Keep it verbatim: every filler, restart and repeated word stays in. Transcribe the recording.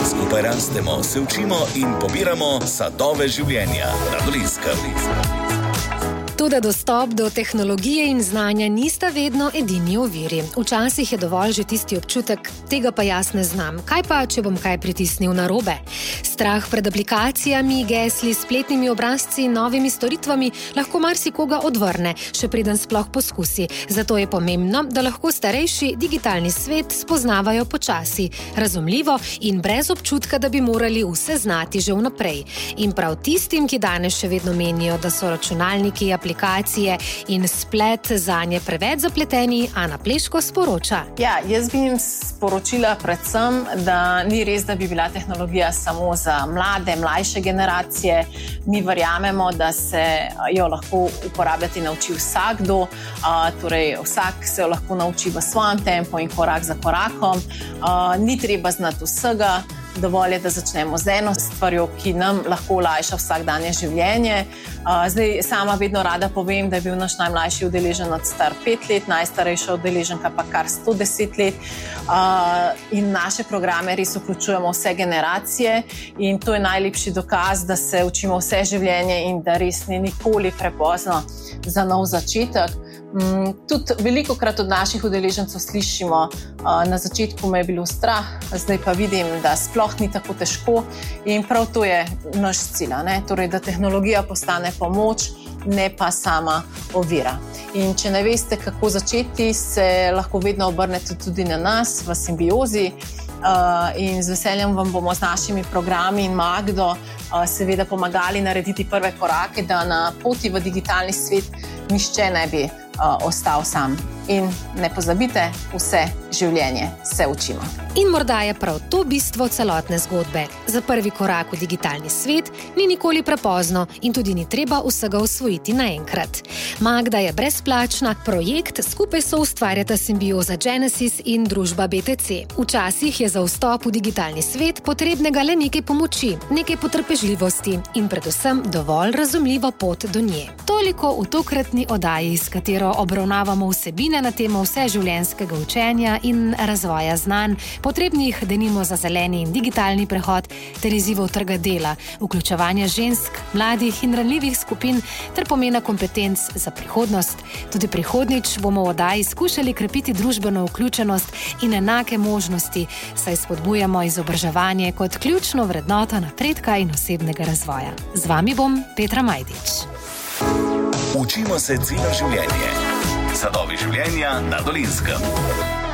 Skupaj rastemo, se učimo in pobiramo sadove življenja na Dolenjskem. Toda dostop do tehnologije in znanja nista vedno edini oviri. Včasih je dovolj že tisti občutek, tega pa jaz ne znam. Kaj pa, če bom kaj pritisnil narobe? Strah pred aplikacijami, gesli, spletnimi obrazci in novimi storitvami lahko marsikoga odvrne, še preden sploh poskusi. Zato je pomembno, da lahko starejši digitalni svet spoznavajo počasi, razumljivo in brez občutka, da bi morali vse znati že vnaprej. In prav tistim, ki danes še vedno menijo, da so računalniki, aplikacije in splet zanje preveč zapleteni, Ana Pleško sporoča. Ja, jaz bi jim sporočila predvsem, da ni res, da bi bila tehnologija samo za mlade, mlajše generacije. Mi verjamemo, da se jo lahko uporabljati nauči vsakdo, torej vsak se jo lahko nauči v svojem tempu in korak za korakom. Ni treba znati vsega. Dovolj je, da začnemo z eno stvarjo, ki nam lahko olajša vsakdanje življenje. Zdaj, sama vedno rada povem, da je bil naš najmlajši udeleženec star pet let, najstarejša udeleženka pa kar sto deset let. In naše programe res vključujemo vse generacije in to je najlepši dokaz, da se učimo vse življenje in da res ni nikoli prepozno za nov začetek. Tudi veliko krat od naših udeležencev slišimo, na začetku me je bilo strah, zdaj pa vidim, da sploh ni tako težko in prav to je naš cilj, ne? Torej, da tehnologija postane pomoč, ne pa sama ovira. In če ne veste, kako začeti, se lahko vedno obrnete tudi na nas v Simbiozi in z veseljem vam bomo z našimi programi in Magdo seveda pomagali narediti prve korake, da na poti v digitalni svet nihče ne bi ostal sam. In ne pozabite, vse življenje se učimo. In morda je prav to bistvo celotne zgodbe. Za prvi korak v digitalni svet ni nikoli prepozno in tudi ni treba vsega osvojiti naenkrat. Magda je brezplačna, projekt skupaj so ustvarjata Simbioza Genesis in družba B T C. Včasih je za vstop v digitalni svet potrebnega le nekaj pomoči, nekaj potrpežljivosti in predvsem dovolj razumljiva pot do nje. Toliko v tokratni oddaji, s katero obravnavamo vsebine na temo vseživljenjskega učenja in razvoja znanj, potrebnih denimo za zeleni in digitalni prehod ter izzivov trga dela, vključevanja žensk, mladih in ranljivih skupin ter pomena kompetenc za prihodnost. Tudi prihodnjič bomo v oddaji skušali krepiti družbeno vključenost in enake možnosti, saj spodbujamo izobraževanje kot ključno vrednoto napredka in osebnega razvoja. Z vami bom Petra Majdič. Učimo se celo življenje. Sadovi življenja na Dolenjskem.